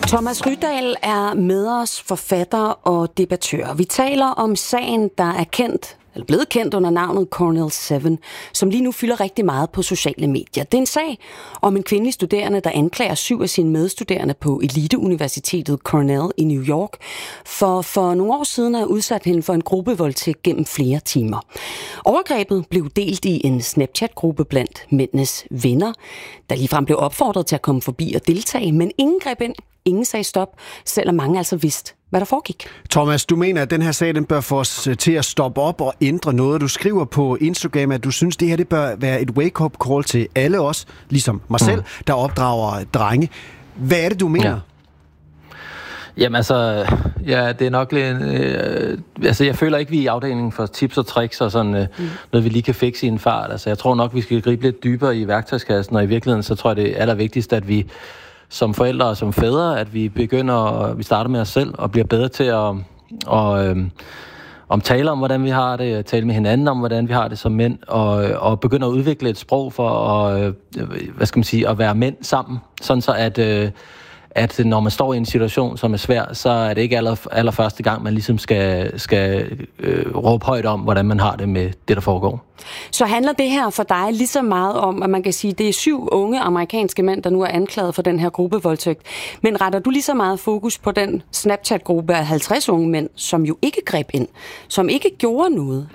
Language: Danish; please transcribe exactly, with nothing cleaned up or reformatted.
Thomas Rydahl er med os, forfatter og debattør. Vi taler om sagen, der er kendt, eller blevet kendt under navnet Cornell syv, som lige nu fylder rigtig meget på sociale medier. Det er en sag om en kvindelig studerende, der anklager syv af sine medstuderende på eliteuniversitetet Cornell i New York, for for nogle år siden at udsat hende for en gruppevoldtægt gennem flere timer. Overgrebet blev delt i en Snapchat-gruppe blandt mændenes venner, der ligefrem blev opfordret til at komme forbi og deltage, men ingen greb ind. Ingen sagde stop, selvom mange altså vidste, hvad der foregik. Thomas, du mener, at den her sag den bør få os til at stoppe op og ændre noget. Du skriver på Instagram, at du synes, at det her det bør være et wake-up call til alle os, ligesom mig selv, mm. der opdrager drenge. Hvad er det, du mener? Ja. Jamen altså, ja, det er nok lidt... Øh, altså, jeg føler ikke, vi er i afdelingen for tips og tricks og sådan øh, mm. noget, vi lige kan fikse i en fart. Altså, jeg tror nok, vi skal gribe lidt dybere i værktøjskassen, og i virkeligheden, så tror jeg, det er allervigtigst, at vi som forældre og som fædre, at vi begynder, vi starter med os selv og bliver bedre til at, at, øh, at tale om, hvordan vi har det, tale med hinanden om, hvordan vi har det som mænd, og, og begynde at udvikle et sprog for at, hvad skal man sige, at være mænd sammen, sådan så at, øh, at når man står i en situation, som er svær, så er det ikke aller, aller første gang, man ligesom skal, skal øh, råbe højt om, hvordan man har det med det, der foregår. Så handler det her for dig lige så meget om, at man kan sige, at det er syv unge amerikanske mænd, der nu er anklaget for den her gruppevoldtægt. Men retter du lige så meget fokus på den Snapchat-gruppe af halvtreds unge mænd, som jo ikke greb ind, som ikke gjorde noget?